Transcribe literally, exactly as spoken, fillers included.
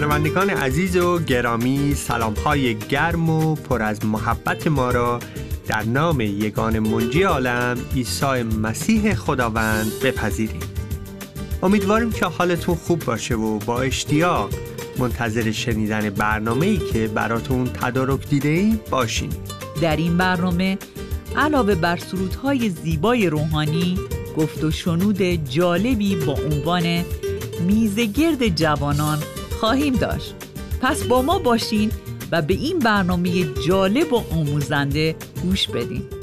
شنوندگان عزیز و گرامی، سلام‌های گرم و پر از محبت ما را در نام یگان منجی عالم عیسی مسیح خداوند بپذیرید. امیدواریم که حالتون خوب باشه و با اشتیاق منتظر شنیدن برنامه‌ای که براتون تدارک دیده‌ایم باشین. در این برنامه علاوه بر سرودهای زیبای روحانی، گفت و شنود جالبی با عنوان میزگرد جوانان خواهیم داشت. پس با ما باشین و به این برنامه جالب و آموزنده گوش بدین.